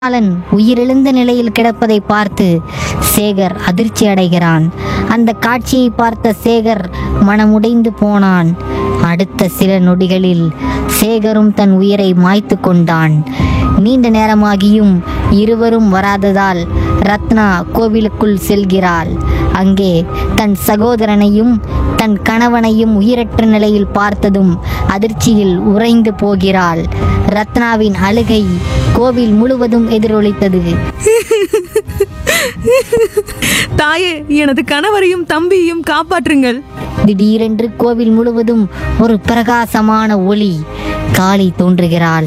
குணாளன் உயிரிழந்த நிலையில் கிடப்பதை பார்த்து சேகர் அதிர்ச்சி அடைகிறான். அந்த காட்சியை பார்த்த சேகர் மனமுடைந்து போனான். அடுத்த சில நொடிகளில் சேகரும் தன் உயிரை மாய்த்து கொண்டான். நீண்ட நேரமாகியும் இருவரும் வராததால் ரத்னா கோவிலுக்குள் செல்கிறாள். அங்கே தன் சகோதரனையும் தன் கணவனையும் உயிரற்ற நிலையில் பார்த்ததும் அதிர்ச்சியில் உறைந்து போகிறாள். ரத்னாவின் அழுகை கோவில் முழுவதும் எதிரொலித்தது. தாயே, எனது கணவரையும் தம்பியையும் காப்பாற்றுங்கள். திடீரென்று கோவில் முழுவதும் ஒரு பிரகாசமான ஒளி. காளி தோன்றுகிறாள்.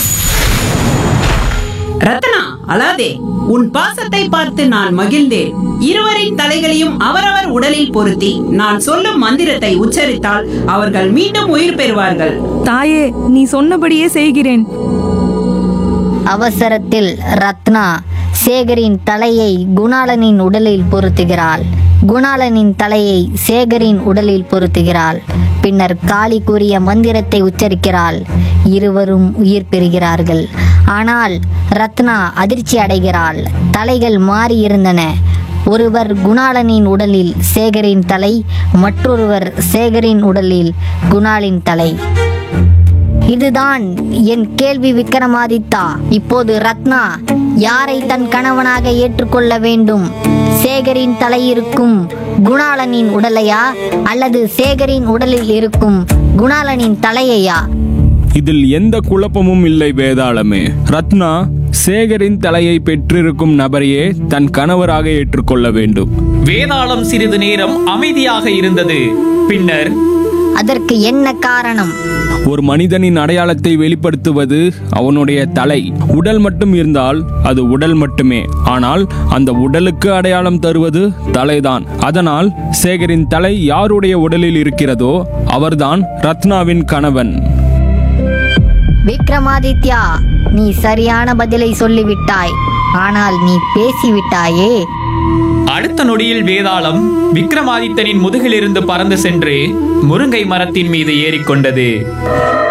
ரத்னா, அழாதே. உன் பாசத்தை பார்த்து நான் மகிழ்ந்தேன். இருவரின் தலைகளையும் அவரவர் உடலில் பொருத்தி நான் சொல்லும் மந்திரத்தை உச்சரித்தால் அவர்கள் மீண்டும் உயிர் பெறுவார்கள். தாயே, நீ சொன்னபடியே செய்கிறேன். அவசரத்தில் ரத்னா சேகரின் தலையை குணாளனின் உடலில் பொருத்துகிறாள். குணாளனின் தலையை சேகரின் உடலில் பொருத்துகிறாள். பின்னர் காளி கூறிய மந்திரத்தை உச்சரிக்கிறாள். இருவரும் உயிர் பெறுகிறார்கள். ஆனால் ரத்னா அதிர்ச்சி அடைகிறாள். தலைகள் மாறியிருந்தன. ஒருவர் குணாளனின் உடலில் சேகரின் தலை, மற்றொருவர் சேகரின் உடலில் குணாளின் தலை. இதுதான் என் கேள்வி விக்ரமாதித்தா. இப்போது ரத்னா யாரை தன் கணவனாக ஏற்றுக்கொள்ள வேண்டும்? சேகரின் தலை இருக்கும் குணாளனின் உடலையா, அல்லது சேகரின் உடலில் இருக்கும் குணாளனின் தலையையா? இதில் எந்த குழப்பமும் இல்லை வேதாளமே. ரத்னா சேகரின் தலையை பெற்றிருக்கும் நபரையே தன் கணவராக ஏற்றுக்கொள்ள வேண்டும். வேதாளம் சிறிது நேரம் அமைதியாக இருந்தது. பின்னர், அதற்கு என்ன காரணம்? ஒரு மனிதனின் அடையாளத்தை வெளிப்படுத்துவது அவனுடைய தலை. உடல் மட்டும் இருந்தால் அது உடல் மட்டுமே. ஆனால் அந்த உடலுக்கு அடையாளம் தருவது தலைதான். அதனால் சேகரின் தலை யாருடைய உடலில் இருக்கிறதோ அவர்தான் ரத்னாவின் கணவன். விக்ரமாதித்யா, நீ சரியான பதிலை சொல்லிவிட்டாய். ஆனால் நீ பேசிவிட்டாயே. அடுத்த நொடியில் வேதாளம் விக்ரமாதித்தனின் முதுகிலிருந்து பறந்து சென்று முருங்கை மரத்தின் மீது ஏறிக்கொண்டது.